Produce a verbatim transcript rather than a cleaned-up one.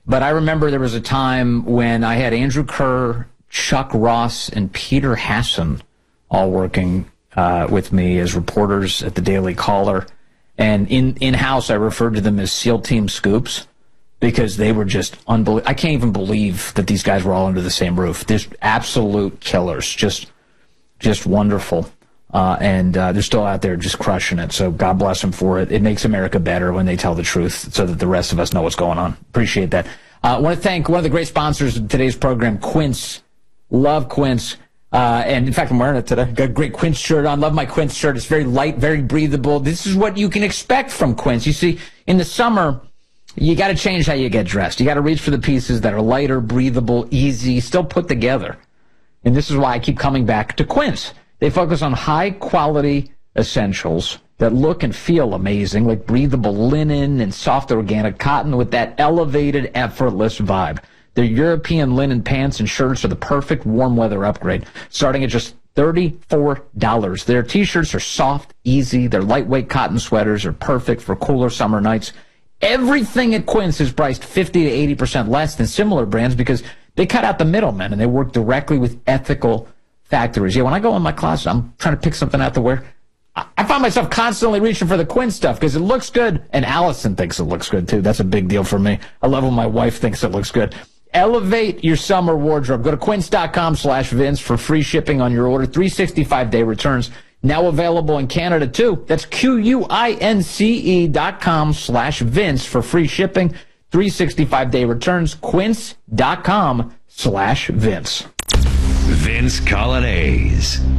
But I remember there was a time when I had Andrew Kerr, Chuck Ross, and Peter Hasson all working uh, with me as reporters at the Daily Caller. And in, in-house, I referred to them as SEAL Team Scoops because they were just unbelievable. I can't even believe that these guys were all under the same roof. They're absolute killers, just just wonderful. Uh, and uh, they're still out there just crushing it. So God bless them for it. It makes America better when they tell the truth so that the rest of us know what's going on. Appreciate that. Uh, I want to thank one of the great sponsors of today's program, Quince. Love Quince. Uh, and in fact, I'm wearing it today. Got a great Quince shirt on. Love my Quince shirt. It's very light, very breathable. This is what you can expect from Quince. You see, in the summer, you got to change how you get dressed. You got to reach for the pieces that are lighter, breathable, easy, still put together. And this is why I keep coming back to Quince. They focus on high-quality essentials that look and feel amazing, like breathable linen and soft organic cotton with that elevated, effortless vibe. Their European linen pants and shirts are the perfect warm weather upgrade, starting at just thirty-four dollars. Their T-shirts are soft, easy. Their lightweight cotton sweaters are perfect for cooler summer nights. Everything at Quince is priced fifty to eighty percent less than similar brands because they cut out the middlemen and they work directly with ethical factories. Yeah, when I go in my closet, I'm trying to pick something out to wear. I find myself constantly reaching for the Quince stuff because it looks good, and Allison thinks it looks good, too. That's a big deal for me. I love when my wife thinks it looks good. Elevate your summer wardrobe. Go to quince.com slash Vince for free shipping on your order. three hundred sixty-five day returns. Now available in Canada, too. That's Q-U-I-N-C-E dot com slash Vince for free shipping. three hundred sixty-five day returns. Quince.com slash Vince. Vince Coglianese.